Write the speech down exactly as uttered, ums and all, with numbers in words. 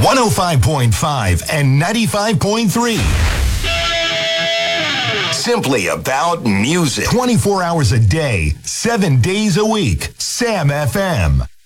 one oh five point five and ninety-five point three. Simply about music. twenty-four hours a day, seven days a week. Sam F M.